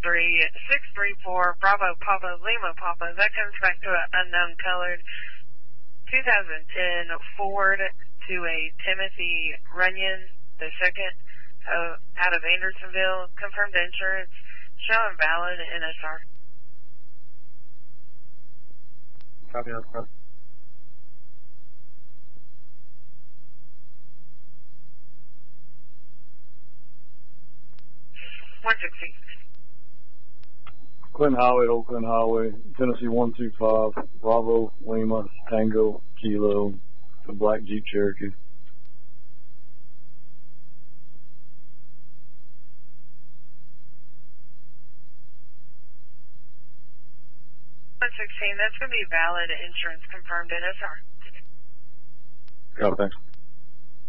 63634 Bravo Papa Lima Papa. That comes back to an unknown colored 2010 Ford to a Timothy Runyon II out of Andersonville. Confirmed insurance. Showing valid NSR. Copy that, sir. 160. Clinton Highway to Oakland Highway, Tennessee 125, Bravo, Lima, Tango, Kilo, the black Jeep Cherokee. 116, that's going to be valid insurance confirmed NSR. Got it, thanks.